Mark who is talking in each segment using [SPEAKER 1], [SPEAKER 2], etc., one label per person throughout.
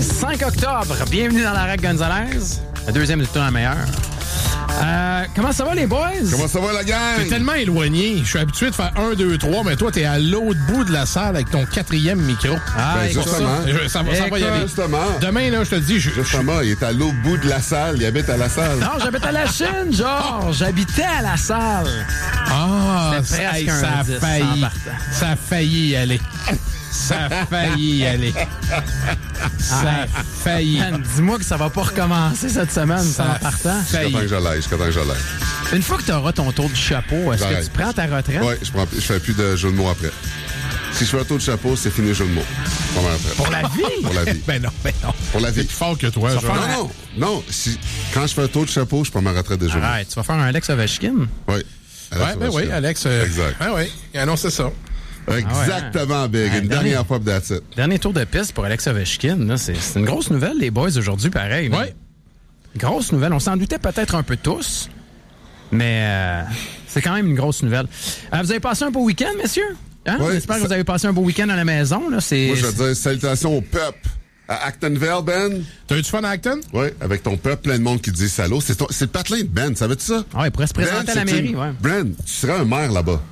[SPEAKER 1] lundi 5 octobre. Bienvenue dans la RAC Gonzalez. La deuxième du temps la meilleure. Comment ça va, les boys?
[SPEAKER 2] Comment ça va, la gang?
[SPEAKER 3] T'es tellement éloigné. Je suis habitué de faire 1, 2, 3, mais toi, t'es à l'autre bout de la salle avec ton 4e micro.
[SPEAKER 2] Justement.
[SPEAKER 3] Ça va y aller.
[SPEAKER 2] Justement.
[SPEAKER 3] Demain, là, je te le dis...
[SPEAKER 2] Justement, il est à l'autre bout de la salle. Il habite à la salle.
[SPEAKER 1] Non, j'habite à la Chine, Georges. J'habitais à la salle.
[SPEAKER 3] Ah,
[SPEAKER 1] C'était presque
[SPEAKER 3] ça
[SPEAKER 1] un
[SPEAKER 3] a
[SPEAKER 1] 10
[SPEAKER 3] failli.
[SPEAKER 1] en partant.
[SPEAKER 3] Ça a failli y aller. Ça a failli y aller. Ça a failli.
[SPEAKER 1] Man, dis-moi que ça va pas recommencer cette semaine, ça en partant.
[SPEAKER 2] Je suis content que je l'aille.
[SPEAKER 1] Une fois que tu auras ton tour du chapeau, est-ce que tu prends ta retraite?
[SPEAKER 2] Oui, je fais plus de jeux de mots après. Si je fais un tour de chapeau, c'est fini le jeu de mots.
[SPEAKER 1] Pour la vie?
[SPEAKER 2] Pour la vie.
[SPEAKER 3] Ben non.
[SPEAKER 2] Pour la vie.
[SPEAKER 3] C'est plus fort que toi, genre.
[SPEAKER 2] Non. Quand je fais un tour de chapeau, je prends ma retraite de jeu de mots.
[SPEAKER 1] Arrête, tu vas faire un Alex Ovechkin?
[SPEAKER 2] Oui.
[SPEAKER 3] Oui, Alex.
[SPEAKER 2] Exact.
[SPEAKER 3] Oui, il a annoncé ça.
[SPEAKER 2] Exactement, Big. Une dernière fois, that's it.
[SPEAKER 1] Dernier tour de piste pour Alex Ovechkin. Là, c'est une grosse nouvelle, les boys, aujourd'hui, pareil.
[SPEAKER 3] Oui.
[SPEAKER 1] Grosse nouvelle. On s'en doutait peut-être un peu tous, mais c'est quand même une grosse nouvelle. Vous avez passé un beau week-end, messieurs? Hein?
[SPEAKER 2] Oui,
[SPEAKER 1] J'espère que vous avez passé un beau week-end à la maison. Là.
[SPEAKER 2] Moi, je veux dire salutations au peuple. À Actonville, Ben.
[SPEAKER 3] T'as eu du fun à Acton?
[SPEAKER 2] Oui, avec ton peuple, plein de monde qui dit salaud. C'est le patelin de Ben, savais-tu ça?
[SPEAKER 1] Ah, il pourrait se présenter à la mairie, ouais.
[SPEAKER 2] Ben, tu serais un maire là-bas.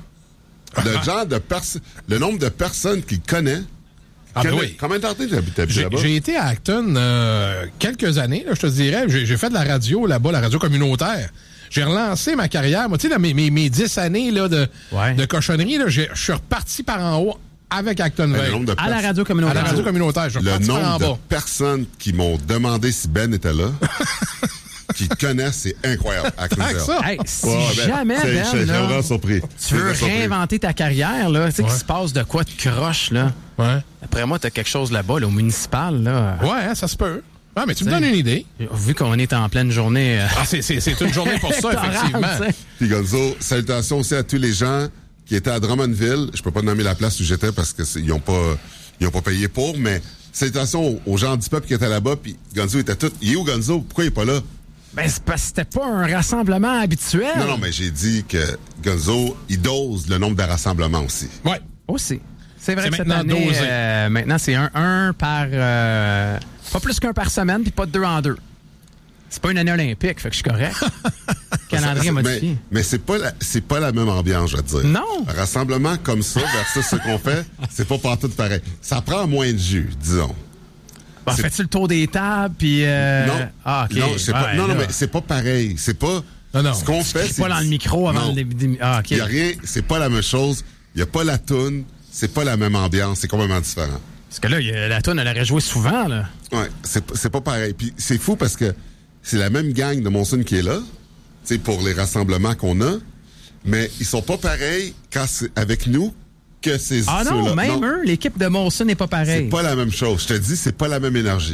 [SPEAKER 2] Le nombre de personnes qu'il connaît.
[SPEAKER 3] Ah, ben oui.
[SPEAKER 2] Combien de temps t'habites là-bas?
[SPEAKER 3] J'ai été à Acton quelques années, là, je te dirais. J'ai fait de la radio là-bas, la radio communautaire. J'ai relancé ma carrière. Moi, tu sais, mes 10 années là, de cochonnerie, là, je suis reparti par en haut avec Actonville.
[SPEAKER 1] À la radio communautaire.
[SPEAKER 3] À la radio communautaire. Je suis reparti par en
[SPEAKER 2] nombre
[SPEAKER 3] bas.
[SPEAKER 2] de personnes qui m'ont demandé si Ben était là, qui connaissent, c'est incroyable.
[SPEAKER 1] Hey, si jamais, Ben,
[SPEAKER 2] je suis vraiment surpris.
[SPEAKER 1] Tu veux réinventer ta carrière, là, tu sais, qu'il se passe de quoi de croche, là.
[SPEAKER 3] Ouais.
[SPEAKER 1] Après moi, t'as quelque chose là-bas, là, au municipal, là.
[SPEAKER 3] Ouais, ça se peut. Ah, mais tu me donnes une idée.
[SPEAKER 1] Vu qu'on est en pleine journée...
[SPEAKER 3] C'est une journée pour ça, effectivement.
[SPEAKER 2] Puis Gonzo, salutations aussi à tous les gens qui étaient à Drummondville. Je peux pas nommer la place où j'étais parce que ils ont pas payé pour, mais salutations aux gens du peuple qui étaient là-bas. Puis Gonzo était tout... Il est où, Gonzo? Pourquoi il est pas là?
[SPEAKER 1] Ben, c'est parce que c'était pas un rassemblement habituel.
[SPEAKER 2] Non, mais j'ai dit que Gonzo, il dose le nombre de rassemblements aussi.
[SPEAKER 3] Oui.
[SPEAKER 1] Aussi. C'est vrai que cette
[SPEAKER 3] maintenant
[SPEAKER 1] année,
[SPEAKER 3] dosé.
[SPEAKER 1] maintenant, c'est un par... pas plus qu'un par semaine, puis pas de 2 en 2. C'est pas une année olympique, fait que je suis correct. Calendrier modifié.
[SPEAKER 2] Mais c'est pas la même ambiance, je veux dire.
[SPEAKER 1] Non.
[SPEAKER 2] Un rassemblement comme ça versus ce qu'on fait, c'est pas partout pareil. Ça prend moins de jus, disons.
[SPEAKER 1] Bon, fais-tu le tour des tables, puis...
[SPEAKER 2] Non.
[SPEAKER 1] Ah, OK.
[SPEAKER 2] Non, mais c'est pas pareil. C'est pas...
[SPEAKER 3] Non.
[SPEAKER 2] Ce qu'on fait, c'est...
[SPEAKER 1] pas dans le micro avant le début... Ah, OK.
[SPEAKER 2] Il y a rien... C'est pas la même chose. Il y a pas la toune. C'est pas la même ambiance. C'est complètement différent.
[SPEAKER 1] Parce que là, la toune, elle aurait joué souvent, là.
[SPEAKER 2] Ouais, c'est pas pareil. Puis c'est fou parce que c'est la même gang de Monson qui est là, tu sais, pour les rassemblements qu'on a, mais ils sont pas pareils quand c'est avec nous que ces
[SPEAKER 1] Ah non,
[SPEAKER 2] ceux-là.
[SPEAKER 1] même eux, l'équipe de Monson n'est pas pareille.
[SPEAKER 2] C'est pas la même chose. Je te dis, c'est pas la même énergie.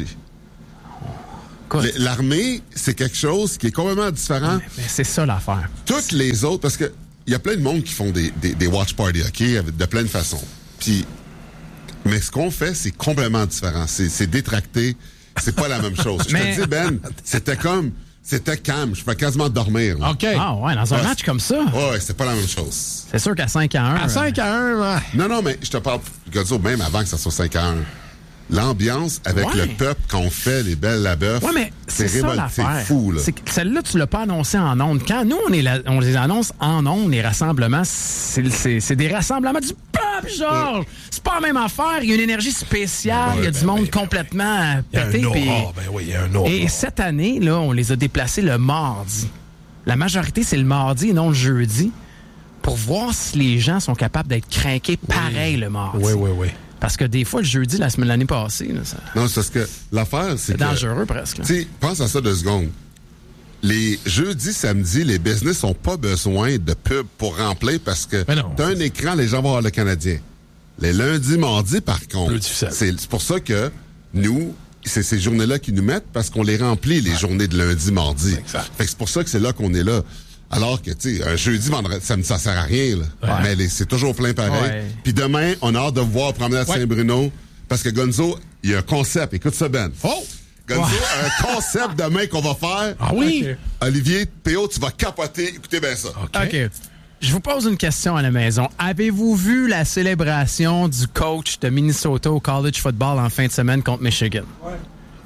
[SPEAKER 2] L'armée, c'est quelque chose qui est complètement différent.
[SPEAKER 1] Mais c'est ça l'affaire.
[SPEAKER 2] Toutes les autres, parce que il y a plein de monde qui font des watch parties, OK, de plein de façons. Puis, mais ce qu'on fait, c'est complètement différent. C'est détracté. C'est pas la même chose. Je te dis, Ben, c'était calme. Je peux quasiment dormir. Là.
[SPEAKER 3] OK.
[SPEAKER 1] Ah ouais, dans un match comme ça.
[SPEAKER 2] Ouais, c'est pas la même chose.
[SPEAKER 1] C'est sûr qu'à 5-1...
[SPEAKER 3] À 5-1, ouais.
[SPEAKER 2] Non, mais je te parle, Gonzo, même avant que ça soit 5-1. L'ambiance avec le peuple quand on fait les belles labeurs.
[SPEAKER 1] Ouais, mais c'est ça l'affaire.
[SPEAKER 2] C'est fou, là.
[SPEAKER 1] Celle-là, tu l'as pas annoncé en ondes. Quand nous, on les annonce en ondes, les rassemblements, c'est des rassemblements du peuple, Georges! C'est pas la même affaire. Il y a une énergie spéciale. Il y a du monde complètement pété.
[SPEAKER 3] Il y a un aura.
[SPEAKER 1] Et cette année, là, on les a déplacés le mardi. La majorité, c'est le mardi et non le jeudi. Pour voir si les gens sont capables d'être craqués pareil le mardi.
[SPEAKER 3] Oui.
[SPEAKER 1] Parce que des fois, le jeudi, l'année passée... Là, ça...
[SPEAKER 2] Non, c'est parce que l'affaire, c'est que...
[SPEAKER 1] dangereux, presque.
[SPEAKER 2] Tu sais, pense à ça 2 secondes. Les jeudis, samedis, les business n'ont pas besoin de pub pour remplir parce que t'as un écran, les gens vont voir le Canadien. Les lundis, mardis, par contre...
[SPEAKER 3] Plus difficile.
[SPEAKER 2] C'est pour ça que nous... C'est ces journées-là qui nous mettent parce qu'on les remplit, les journées de lundi, mardi.
[SPEAKER 3] Exact.
[SPEAKER 2] Fait que c'est pour ça que c'est là qu'on est là. Alors que, tu sais, un jeudi, vendredi, samedi, ça sert à rien, là.
[SPEAKER 1] Ouais.
[SPEAKER 2] Mais c'est toujours plein pareil.
[SPEAKER 1] Ouais.
[SPEAKER 2] Puis demain, on a hâte de voir promenade Saint-Bruno parce que Gonzo, il y a un concept. Écoute ça, Ben.
[SPEAKER 3] Oh!
[SPEAKER 2] Gonzo, un concept demain qu'on va faire.
[SPEAKER 3] Ah oui?
[SPEAKER 1] Okay.
[SPEAKER 2] Olivier, P.O., tu vas capoter. Écoutez bien ça.
[SPEAKER 1] OK. Je vous pose une question à la maison. Avez-vous vu la célébration du coach de Minnesota au college football en fin de semaine contre Michigan?
[SPEAKER 3] Ouais.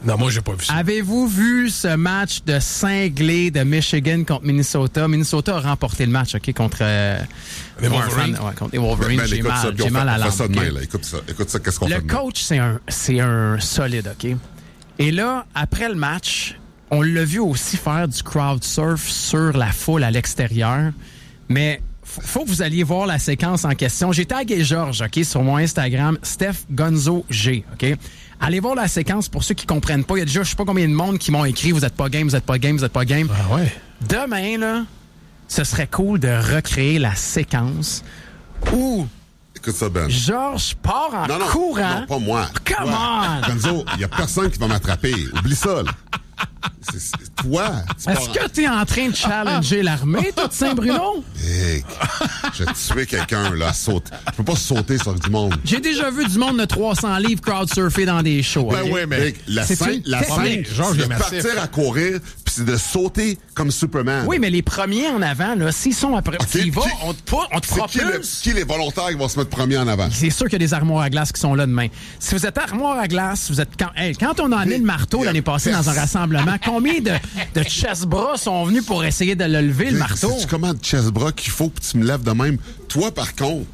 [SPEAKER 3] Non, moi, j'ai pas vu ça.
[SPEAKER 1] Avez-vous vu ce match de cinglé de Michigan contre Minnesota? Minnesota a remporté le match, OK, contre
[SPEAKER 3] les Wolverines.
[SPEAKER 1] Ouais, contre les Wolverines.
[SPEAKER 2] Ben,
[SPEAKER 1] J'ai mal à l'âme.
[SPEAKER 2] ça de main, là. Écoute ça, qu'est-ce qu'on fait
[SPEAKER 1] Le
[SPEAKER 2] de main?
[SPEAKER 1] coach, c'est un solide, OK? Et là, après le match, on l'a vu aussi faire du crowd surf sur la foule à l'extérieur. Mais faut que vous alliez voir la séquence en question. J'ai tagué Georges, OK, sur mon Instagram, Steph Gonzo G, OK? Allez voir la séquence pour ceux qui comprennent pas. Il y a déjà, je sais pas combien de monde qui m'ont écrit, vous êtes pas game, vous êtes pas game, vous êtes pas game.
[SPEAKER 3] Ah ouais.
[SPEAKER 1] Demain, là, ce serait cool de recréer la séquence où
[SPEAKER 2] Écoute ça, Ben.
[SPEAKER 1] Georges part en courant.
[SPEAKER 2] Non, pas moi.
[SPEAKER 1] Come on!
[SPEAKER 2] Gonzo, il y a personne qui va m'attraper. Oublie ça, là. Toi,
[SPEAKER 1] Est-ce que tu es en train de challenger l'armée, toi, de Saint-Bruno?
[SPEAKER 2] Big. Je vais tuer quelqu'un, là, à sauter. Je peux pas sauter sur du monde.
[SPEAKER 1] J'ai déjà vu du monde de 300 livres crowd-surfer dans des shows.
[SPEAKER 3] Ben
[SPEAKER 1] OK?
[SPEAKER 3] oui, mais
[SPEAKER 2] Big, la
[SPEAKER 1] C'est
[SPEAKER 2] scène,
[SPEAKER 1] une
[SPEAKER 3] Georges
[SPEAKER 2] c'est
[SPEAKER 3] est
[SPEAKER 2] de
[SPEAKER 3] massif.
[SPEAKER 2] partir à courir, puis c'est de sauter comme Superman.
[SPEAKER 1] Oui, mais les premiers en avant, là, s'ils sont après,
[SPEAKER 2] OK,
[SPEAKER 1] s'ils vont,
[SPEAKER 2] qui-
[SPEAKER 1] on te
[SPEAKER 2] C'est
[SPEAKER 1] propulse.
[SPEAKER 2] qui les volontaires qui vont se mettre premiers en avant?
[SPEAKER 1] C'est sûr qu'il y a des armoires à glace qui sont là demain. Si vous êtes armoire à glace, vous êtes quand on a amené le marteau l'année passée dans un rassemblement, combien de chest-bras sont venus pour essayer de le lever, le marteau?
[SPEAKER 2] Sais-tu comment de chest-bras qu'il faut que tu me lèves de même? Toi, par contre,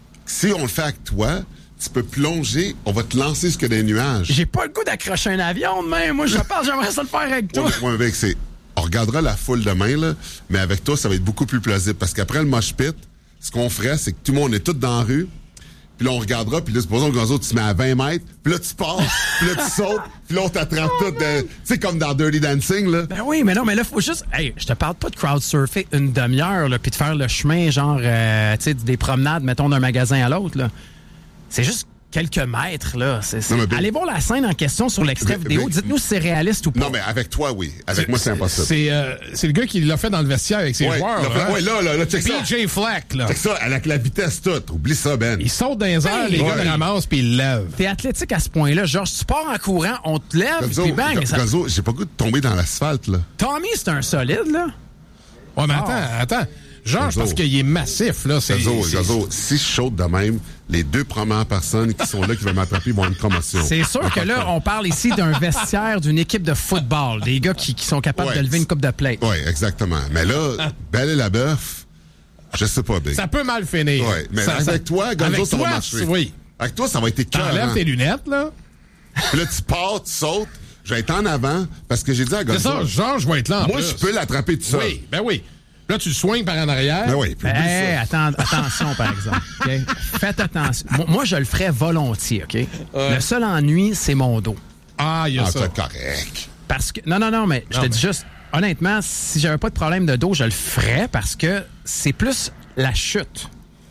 [SPEAKER 2] si on le fait avec toi, tu peux plonger, on va te lancer jusque des nuages.
[SPEAKER 1] J'ai pas le goût d'accrocher un avion demain. Moi, je pense j'aimerais ça le faire avec toi.
[SPEAKER 2] Ouais, mec, on regardera la foule demain, là, mais avec toi, ça va être beaucoup plus plausible. Parce qu'après le mosh pit, ce qu'on ferait, c'est que tout le monde est tout dans la rue, puis là, on regardera, puis là, supposons que Gonzo, tu te mets à 20 mètres, puis là, tu passes, puis là, tu sautes, puis là, on t'attrape tout. Tu sais, comme dans Dirty Dancing, là.
[SPEAKER 1] Ben oui, mais non, mais là, faut juste. Hey, je te parle pas de crowd-surfer une demi-heure, là, puis de faire le chemin, genre, tu sais, des promenades, mettons, d'un magasin à l'autre, là. C'est juste quelques mètres, là.
[SPEAKER 2] Non, mais
[SPEAKER 1] Allez voir la scène en question sur l'extrait
[SPEAKER 2] Mais-
[SPEAKER 1] vidéo.
[SPEAKER 2] mais-
[SPEAKER 1] Dites-nous si c'est réaliste ou pas.
[SPEAKER 2] Non, mais avec toi, oui. Avec moi, c'est impossible.
[SPEAKER 3] C'est le gars qui l'a fait dans le vestiaire avec ses joueurs.
[SPEAKER 2] Ouais, là, check ça.
[SPEAKER 3] BJ Flack, là.
[SPEAKER 2] Check ça, avec la vitesse toute. Oublie ça, Ben.
[SPEAKER 3] Il saute dans les airs, les gars le ramassent puis ils le lèvent.
[SPEAKER 1] T'es athlétique à ce point-là. Genre, tu pars en courant, on te lève, puis bang.
[SPEAKER 2] Gonzo, j'ai pas le goût de tomber dans l'asphalte, là.
[SPEAKER 1] Tommy, c'est un solide, là.
[SPEAKER 3] Ouais, mais attends. Georges, parce qu'il est massif, là.
[SPEAKER 2] Gonzo, si je saute de même, les deux premières personnes qui sont là qui vont m'attraper vont avoir une promotion.
[SPEAKER 1] C'est sûr que là, on parle ici d'un vestiaire d'une équipe de football. Des gars qui sont capables de lever une coupe de plate.
[SPEAKER 2] Oui, exactement. Mais là, Belle et la Bœuf, je sais pas, Big.
[SPEAKER 3] Ça peut mal finir.
[SPEAKER 2] Oui, mais avec toi, Gonzo, ça va marcher.
[SPEAKER 3] Oui.
[SPEAKER 2] Avec toi, ça va être écœurant.
[SPEAKER 3] T'enlèves tes lunettes, là.
[SPEAKER 2] Puis là, tu pars, tu sautes. Je vais être en avant parce que j'ai dit à Gonzo...
[SPEAKER 3] C'est ça, Georges va être là en
[SPEAKER 2] moi,
[SPEAKER 3] plus.
[SPEAKER 2] je peux l'attraper tout seul.
[SPEAKER 3] Oui, ben oui. Là, tu le soignes par en arrière.
[SPEAKER 2] Ben oui, puis oublie ça.
[SPEAKER 1] Attention, par exemple. Okay? Faites attention. Moi, je le ferais volontiers, OK? Le seul ennui, c'est mon dos.
[SPEAKER 3] Ah, il y a ça.
[SPEAKER 2] C'est correct.
[SPEAKER 1] Parce que. Non, mais je te dis juste, honnêtement, si j'avais pas de problème de dos, je le ferais parce que c'est plus la chute.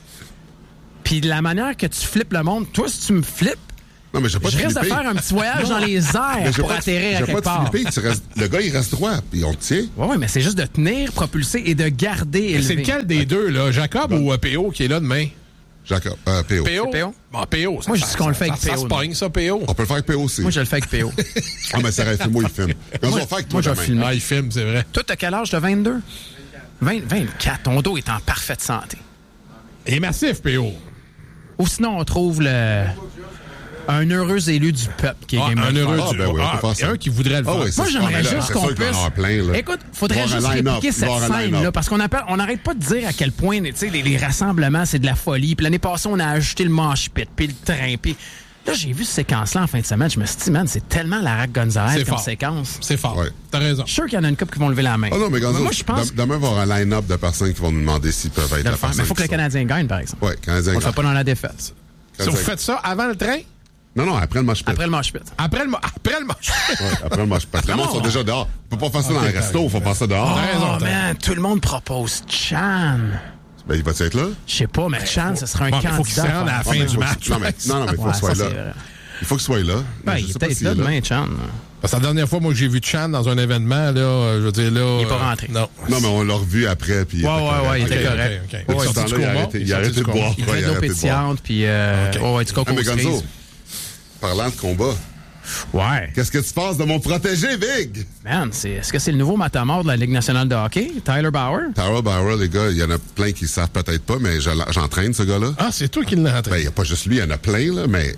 [SPEAKER 1] Puis la manière que tu flippes le monde, toi, si tu me flippes,
[SPEAKER 2] Non, mais j'ai pas
[SPEAKER 1] je risque de
[SPEAKER 2] flippé.
[SPEAKER 1] faire un petit voyage dans les airs pour atterrir à quelque part.
[SPEAKER 2] Le gars, il reste droit, puis on te tient.
[SPEAKER 1] Oui, mais c'est juste de tenir, propulser et de garder élevé.
[SPEAKER 3] C'est lequel des deux, là? Jacob ou PO qui est là demain?
[SPEAKER 2] Jacob, PO.
[SPEAKER 1] PO?
[SPEAKER 3] Bon, PO.
[SPEAKER 1] Moi, je dis qu'on le fait avec
[SPEAKER 3] Ça
[SPEAKER 1] PO,
[SPEAKER 3] se pogne, ça, PO.
[SPEAKER 2] On peut le faire avec PO aussi.
[SPEAKER 1] Moi, je le fais avec PO.
[SPEAKER 2] Ah, mais ça reste moi, il filme. On va faire avec toi
[SPEAKER 1] moi, je vais
[SPEAKER 2] demain.
[SPEAKER 1] filmer.
[SPEAKER 3] Ah, il filme, c'est vrai.
[SPEAKER 1] Toi, t'as quel âge? T'as 22? 24. Ton dos est en parfaite santé.
[SPEAKER 3] Il est massif, PO.
[SPEAKER 1] Ou sinon, on trouve un heureux élu du peuple qui est
[SPEAKER 3] Ah,
[SPEAKER 1] gamer.
[SPEAKER 3] un heureux
[SPEAKER 2] Ah,
[SPEAKER 3] du...
[SPEAKER 2] ben oui, on peut faire
[SPEAKER 3] il y a
[SPEAKER 2] ça.
[SPEAKER 3] un qui voudrait le faire.
[SPEAKER 2] Ah oui,
[SPEAKER 1] Moi,
[SPEAKER 2] c'est
[SPEAKER 1] j'aimerais
[SPEAKER 2] sûr,
[SPEAKER 1] juste
[SPEAKER 2] c'est
[SPEAKER 1] qu'on
[SPEAKER 2] sûr qu'il va y en
[SPEAKER 1] puisse.
[SPEAKER 2] avoir plein, là.
[SPEAKER 1] Écoute, faudrait
[SPEAKER 2] Il va y
[SPEAKER 1] juste
[SPEAKER 2] avoir un line-up,
[SPEAKER 1] répliquer
[SPEAKER 2] il va y
[SPEAKER 1] cette
[SPEAKER 2] avoir un
[SPEAKER 1] scène-là,
[SPEAKER 2] line-up.
[SPEAKER 1] parce on n'arrête pas de dire à quel point les rassemblements, c'est de la folie. Puis l'année passée, on a ajouté le mosh pit, puis le train, puis là, j'ai vu cette séquence-là en fin de semaine. Je me suis dit, man, c'est tellement la Rack Gonzalez
[SPEAKER 3] C'est
[SPEAKER 1] comme
[SPEAKER 3] fort.
[SPEAKER 1] séquence.
[SPEAKER 3] C'est fort.
[SPEAKER 2] Ouais.
[SPEAKER 3] T'as raison.
[SPEAKER 1] Je suis sûr qu'il y en a une couple qui vont lever la main.
[SPEAKER 2] Ah non, mais Gonzo,
[SPEAKER 1] moi, je pense
[SPEAKER 2] demain, il va y avoir un line-up de personnes qui vont nous demander s'ils peuvent être
[SPEAKER 1] de
[SPEAKER 2] la
[SPEAKER 1] le faire.
[SPEAKER 2] personne.
[SPEAKER 1] Mais il faut que le Canadien gagne, par exemple.
[SPEAKER 2] Oui, Canadien.
[SPEAKER 1] On le fait pas dans la défaite.
[SPEAKER 3] Si vous faites ça avant le train?
[SPEAKER 2] Non, après le match pit.
[SPEAKER 1] Après le mosh pit.
[SPEAKER 3] Après le match.
[SPEAKER 2] Ouais, après le match pit. Les gens sont déjà dehors. On peut pas faire ça dans le resto, il faut faire ça dehors.
[SPEAKER 3] T'as raison,
[SPEAKER 1] Oh, man, tout le monde propose Chan.
[SPEAKER 2] Ben, il va-tu être là?
[SPEAKER 1] Je sais pas, mais Chan, ce serait un
[SPEAKER 3] Bon,
[SPEAKER 1] candidat.
[SPEAKER 3] il faut qu'il se rende à la
[SPEAKER 2] Ah,
[SPEAKER 3] fin
[SPEAKER 2] mais
[SPEAKER 3] du
[SPEAKER 2] faut-
[SPEAKER 3] match.
[SPEAKER 2] Non, mais il faut
[SPEAKER 1] Ouais,
[SPEAKER 2] qu'il soit
[SPEAKER 1] ça,
[SPEAKER 2] là.
[SPEAKER 1] c'est vrai.
[SPEAKER 2] Il faut qu'il soit là.
[SPEAKER 1] Ben,
[SPEAKER 2] Je
[SPEAKER 1] il
[SPEAKER 2] sais
[SPEAKER 1] est
[SPEAKER 2] pas
[SPEAKER 1] peut-être
[SPEAKER 2] s'il
[SPEAKER 1] là
[SPEAKER 2] est
[SPEAKER 1] demain, Chan.
[SPEAKER 3] Parce que la dernière fois, moi, que j'ai vu Chan dans un événement, là, je veux dire, là...
[SPEAKER 1] Il est pas rentré.
[SPEAKER 3] Non.
[SPEAKER 2] Non, mais on l'a revu après. Puis
[SPEAKER 1] Ouais, il était
[SPEAKER 3] Ok,
[SPEAKER 1] correct.
[SPEAKER 3] ok.
[SPEAKER 2] Depuis
[SPEAKER 3] Ouais,
[SPEAKER 2] ce
[SPEAKER 3] sorti
[SPEAKER 2] temps-là,
[SPEAKER 3] du
[SPEAKER 2] il a
[SPEAKER 3] coma.
[SPEAKER 2] arrêté- il a
[SPEAKER 3] Sorti
[SPEAKER 2] arrêté
[SPEAKER 3] du
[SPEAKER 2] de
[SPEAKER 3] coma.
[SPEAKER 2] boire.
[SPEAKER 1] Il
[SPEAKER 2] Ouais,
[SPEAKER 1] fait de l'eau
[SPEAKER 2] arrêté de boire.
[SPEAKER 1] pétillante, puis du coco
[SPEAKER 2] Ah, mais
[SPEAKER 1] aux cerises.
[SPEAKER 2] Gonzo, parlant de combat,
[SPEAKER 1] Ouais.
[SPEAKER 2] qu'est-ce que tu penses de mon protégé, Big?
[SPEAKER 1] Man, est-ce que c'est le nouveau matamor de la Ligue nationale de hockey, Tyler Bauer?
[SPEAKER 2] Tyler Bauer, les gars, il y en a plein qui savent peut-être pas, mais j'entraîne ce gars-là.
[SPEAKER 3] Ah, c'est toi qui l'as
[SPEAKER 2] Ben,
[SPEAKER 3] entraîné.
[SPEAKER 2] il n'y a pas juste lui, il y en a plein, là, mais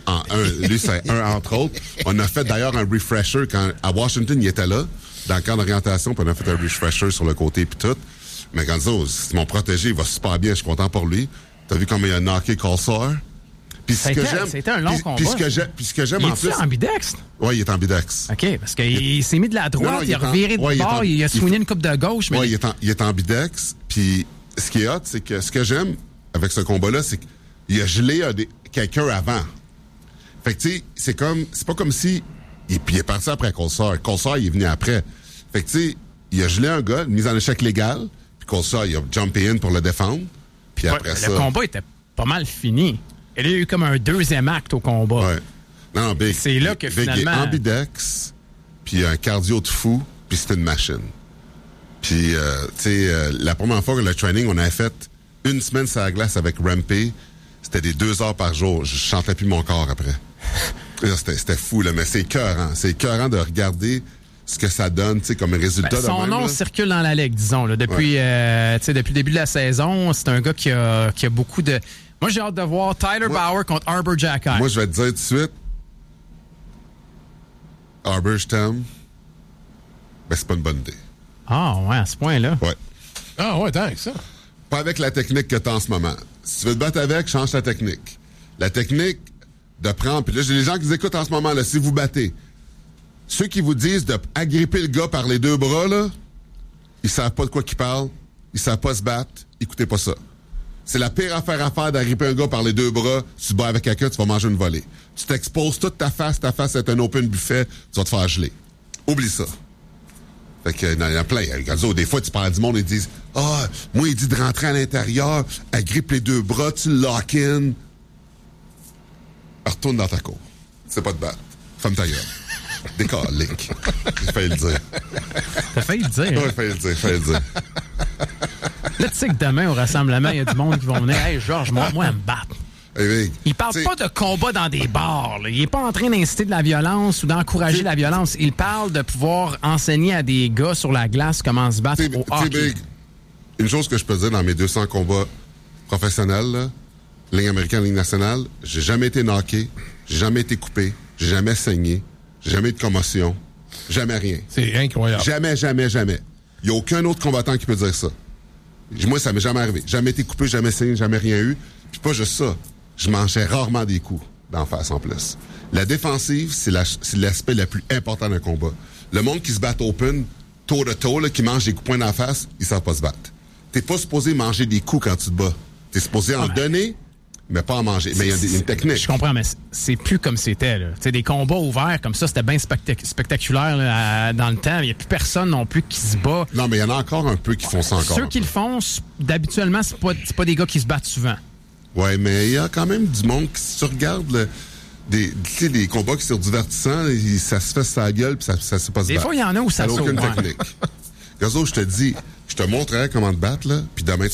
[SPEAKER 2] Lui, c'est un entre autres. On a fait d'ailleurs un refresher quand à Washington, il était là, dans le camp d'orientation, puis on a fait un refresher sur le côté puis tout. Mais quand c'est mon protégé, il va super bien, je suis content pour lui. T'as vu comment il a knocké Colsar? Puis
[SPEAKER 1] c'était un long combat.
[SPEAKER 2] Puis ce que j'aime en plus.
[SPEAKER 1] Il est ambidextre?
[SPEAKER 2] Oui, il est ambidex.
[SPEAKER 1] OK, parce qu'il s'est mis de la droite, il a reviré de bord, il a swingé une coupe de gauche.
[SPEAKER 2] Oui, il est ambidex. Puis ce qui est hot, c'est que ce que j'aime avec ce combat-là, c'est qu'il a gelé quelqu'un avant. Fait que tu sais, c'est pas comme si. Puis il est parti après Colsar. Colsar, il est venu après. Fait que tu sais, il a gelé un gars, une mise en échec légale, puis Colsar, il a jumpé in pour le défendre. Puis après ça.
[SPEAKER 1] Le combat était pas mal fini. Il y a eu comme un deuxième acte au combat.
[SPEAKER 2] Ouais. Non, Big.
[SPEAKER 1] C'est là que
[SPEAKER 2] Big
[SPEAKER 1] finalement.
[SPEAKER 2] Est ambidex, puis un cardio de fou, puis c'est une machine. Puis, tu sais, la première fois que le training, on avait fait une semaine sur la glace avec Rampé, c'était des 2 heures par jour. Je chantais plus mon corps après. C'était fou, là, mais c'est écœurant. C'est écœurant de regarder ce que ça donne, tu sais, comme résultat.
[SPEAKER 1] Son nom circule dans la ligue, disons, là, depuis le début de la saison. C'est un gars qui a beaucoup de... Moi, j'ai hâte de voir Tyler Bauer contre Arber Xhekaj.
[SPEAKER 2] Moi, je vais te dire tout de suite, Arber, je t'aime, ben c'est pas une bonne idée.
[SPEAKER 1] Ah, ouais, à ce point-là.
[SPEAKER 2] Ouais.
[SPEAKER 3] Ah, ouais, dingue, ça.
[SPEAKER 2] Pas avec la technique que t'as en ce moment. Si tu veux te battre avec, change ta technique. La technique de prendre... Puis là, j'ai les gens qui vous écoutent en ce moment, là, si vous battez. Ceux qui vous disent d'agripper le gars par les 2 bras, là, ils savent pas de quoi qu'ils parlent, ils savent pas se battre, écoutez pas ça. C'est la pire affaire à faire d'agripper un gars par les 2 bras. Tu te bats avec quelqu'un, tu vas manger une volée. Tu t'exposes toute ta face est un open buffet, tu vas te faire geler. Oublie ça. Fait que, il y en a plein. Des fois, tu parles à du monde et ils disent, moi, il dit de rentrer à l'intérieur, agrippe les 2 bras, tu le lock-in. Retourne dans ta cour. C'est pas de battre. Ferme ta gueule. Décalique. J'ai failli le dire.
[SPEAKER 1] T'as failli le dire.
[SPEAKER 2] Oui, failli le dire.
[SPEAKER 1] Là, tu sais que demain, au rassemblement, il y a du monde qui vont venir. Hey, Georges, moi, à me battre.
[SPEAKER 2] Hey,
[SPEAKER 1] il parle pas de combat dans des bars. Là. Il est pas en train d'inciter de la violence ou d'encourager la violence. Il parle de pouvoir enseigner à des gars sur la glace comment se battre au hockey.
[SPEAKER 2] Big, une chose que je peux dire dans mes 200 combats professionnels, là, ligne américaine, ligne nationale, j'ai jamais été knocké, j'ai jamais été coupé, j'ai jamais saigné, j'ai jamais eu de commotion, jamais rien.
[SPEAKER 3] C'est incroyable.
[SPEAKER 2] Jamais. Il n'y a aucun autre combattant qui peut dire ça. Moi, ça m'est jamais arrivé. Jamais été coupé, jamais saigné, jamais rien eu. Puis pas juste ça. Je mangeais rarement des coups d'en face en plus. La défensive, c'est l'aspect le plus important d'un combat. Le monde qui se bat open, toe de toe, qui mange des coups points d'en face, ils savent pas se battre. T'es pas supposé manger des coups quand tu te bats. T'es supposé en donner, mais pas en manger. Mais il y a une technique.
[SPEAKER 1] Je comprends, mais c'est plus comme c'était. Des combats ouverts comme ça, c'était bien spectaculaire là, dans le temps. Il n'y a plus personne non plus qui se bat.
[SPEAKER 2] Non, mais il y en a encore un peu qui font ça encore.
[SPEAKER 1] Ceux qui le font, d'habituellement, c'est pas des gars qui se battent souvent.
[SPEAKER 2] Ouais, mais il y a quand même du monde qui, si tu regardes des combats qui sont divertissants, ça se fait sa gueule puis ça se passe.
[SPEAKER 1] Des fois, il y en a où ça saute.
[SPEAKER 2] Aucune technique. Gazo, je te dis, je te montrerai comment te battre, là, puis demain,